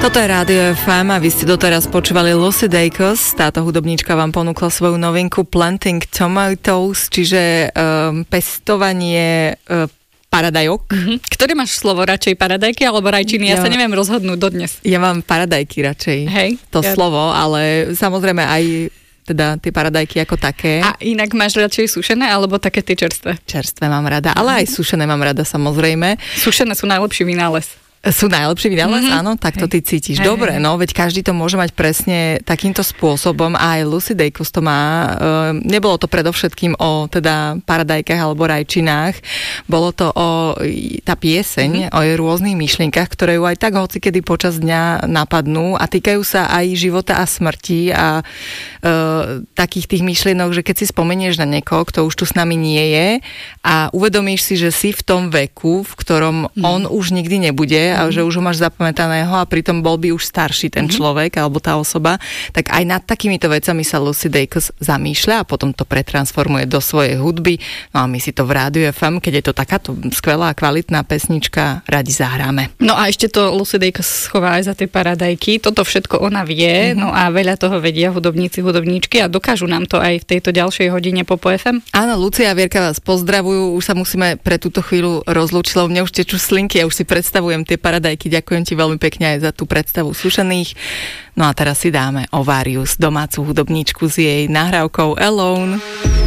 Toto je Rádio FM a vy ste doteraz počúvali Lucy Dacus. Táto hudobníčka vám ponúkla svoju novinku Planting Tomatoes, čiže pestovanie paradajok. Ktoré máš slovo, radšej paradajky alebo rajčiny? Ja sa neviem rozhodnúť dodnes. Ja mám paradajky radšej. Hej. Slovo, ale samozrejme aj teda tie paradajky ako také. A inak máš radšej sušené alebo také tie čerstvé? Čerstvé mám rada, ale aj sušené mám rada samozrejme. Sušené sú najlepší vynález. Sú najlepší vynález, áno, tak to ty cítiš. Dobre, no, veď každý to môže mať presne takýmto spôsobom a aj Lucy Dacus to má. Nebolo to predovšetkým o teda paradajkách alebo rajčinách, bolo to o tá pieseň, o jej rôznych myšlienkach, ktoré ju aj tak hocikedy počas dňa napadnú a týkajú sa aj života a smrti a takých tých myšlienok, že keď si spomenieš na niekoho, kto už tu s nami nie je a uvedomíš si, že si v tom veku, v ktorom on už nikdy nebude a že už ho máš zapamätaného a pritom bol by už starší ten človek alebo tá osoba, tak aj nad takýmito vecami sa Lucy Dacus zamýšľa a potom to pretransformuje do svojej hudby. No a my si to v Rádiu FM, keď je to takáto skvelá, kvalitná pesnička, radi zahráme. No a ešte to Lucy Dacus schová aj za tie paradajky. Toto všetko ona vie, no a veľa toho vedia hudobníci, hudobníčky a dokážu nám to aj v tejto ďalšej hodine Popo FM. Áno, Lucia a Vierka vás pozdravujú. Už sa musíme pre túto chvíľu rozlúčiť, lebo mne už tečú slinky, ja už si predstavujem tie paradajky. Ďakujem ti veľmi pekne aj za tú predstavu sušených. No a teraz si dáme Ovarius, domácu hudobníčku s jej nahrávkou Alone.